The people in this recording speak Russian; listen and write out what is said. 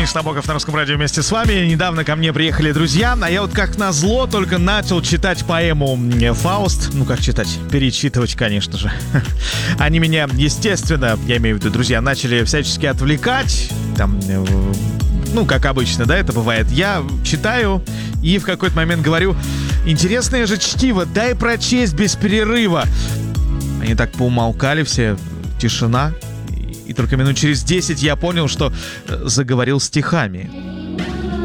Миша Набоков на Русском радио вместе с вами. Недавно ко мне приехали друзья, а я вот как назло только начал читать поэму «Фауст». Ну, как читать? Перечитывать, конечно же. Они меня, естественно, я имею в виду друзья, начали всячески отвлекать. Там, ну, как обычно, да, это бывает. Я читаю и в какой-то момент говорю: интересное же чтиво, дай прочесть без перерыва. Они так поумолкали все, тишина. И только минут через 10 я понял, что заговорил стихами.